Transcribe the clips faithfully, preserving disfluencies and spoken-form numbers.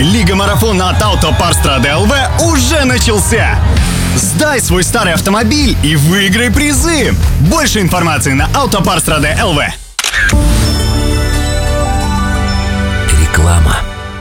Лига-марафон от Автопарстрады эл вэ уже начался! Сдай свой старый автомобиль и выиграй призы! Больше информации на Автопарстрады эл вэ. Реклама.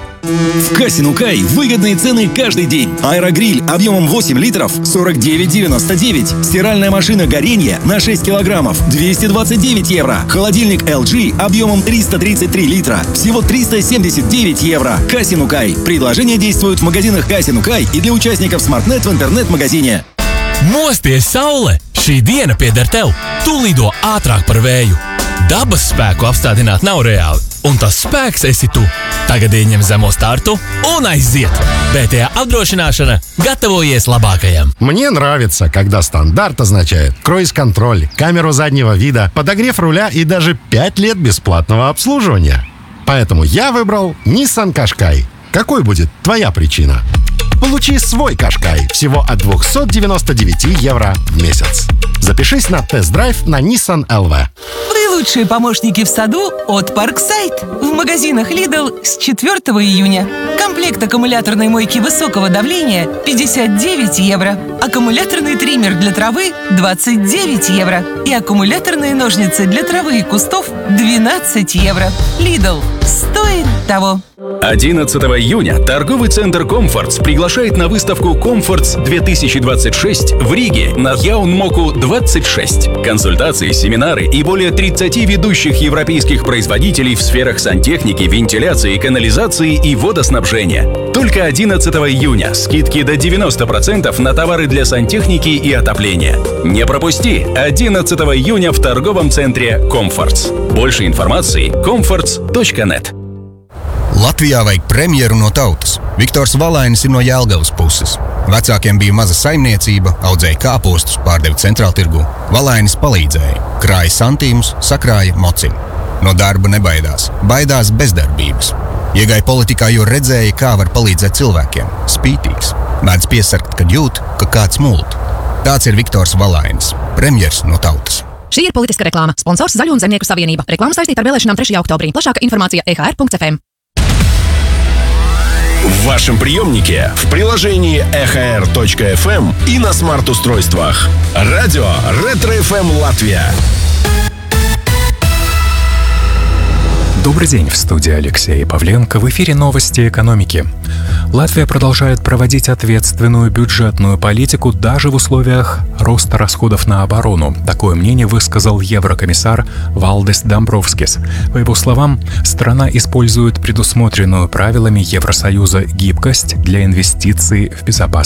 В кассе Нукай выгодные цены каждый день. Аэрогриль объемом восемь литров сорок девять девяносто девять. Стиральная машина Горенье на шесть килограммов двести двадцать девять евро. Холодильник эл джи объемом триста тридцать три литра всего триста семьдесят девять евро. Кассе Нукай. Предложения действуют в магазинах Кассе Нукай и для участников SmartNet в интернет-магазине. Mosties, saule! Šī diena pieder tev! Tu lido ātrāk par vēju! Dabas spēku apstādināt nav reāli, un tas spēks esi tu! Tagad ieņem zemo startu un aiziet! бэ тэ а apdrošināšana gatavojies labākajam! Мне нравится, когда стандарт означает круиз-контроль, камеру заднего вида, подогрев руля и даже пять лет бесплатного обслуживания. Поэтому я выбрал Nissan Qashqai. Какой будет твоя причина? Получи свой Qashqai всего от двести девяносто девять евро в месяц. Запишись на тест-драйв на Nissan эл вэ. Вы лучшие помощники в саду от Парксайд. В магазинах Lidl с четвёртого июня. Комплект аккумуляторной мойки высокого давления пятьдесят девять евро. Аккумуляторный триммер для травы двадцать девять евро. И аккумуляторные ножницы для травы и кустов двенадцать евро. Lidl. Стоит того. одиннадцатого июня торговый центр «Комфортс» приглашает на выставку «Комфортс две тысячи двадцать шесть» в Риге на Яунмоку двадцать шесть. Консультации, семинары и более тридцати ведущих европейских производителей в сферах сантехники, вентиляции, канализации и водоснабжения. Только одиннадцатого июня скидки до девяноста процентов на товары для сантехники и отопления. Не пропусти! одиннадцатого июня в торговом центре «Комфортс». Больше информации – комфортс точка нет. Latvijā vajag premjeru no tautas. Viktors Valainis ir no Jelgavas puses. Vecākiem bija maza saimniecība, audzēja kāpostus, pārdeva centrāltirgu. Valainis palīdzēja, krāja santīmus, sakrāja mocim. No darba nebaidās, baidās bezdarbības. Iegāja politikā, jo redzēja, kā var palīdzēt cilvēkiem. Spītīgs. Mēdz piesargt, kad jūt, ka kāds mult. Tāds ir Viktors Valainis, premjers no tautas. Šī ir politiska reklāma. Sponsors Zaļo un Zemnieku savienība. Reklāma saistīta ar vēlēšanām trešajā oktobrī. Plašāka информация e h r punkt f m. В вашем приемнике, в приложении и эйч ар точка эф эм и на смарт-устройствах. Радио Ретро эф эм Латвия. Добрый день, в студии Алексей Павленко. В эфире новости экономики. Латвия продолжает проводить ответственную бюджетную политику даже в условиях роста расходов на оборону. Такое мнение высказал еврокомиссар Валдис Домбровскис. По его словам, страна использует предусмотренную правилами Евросоюза гибкость для инвестиций в безопасность.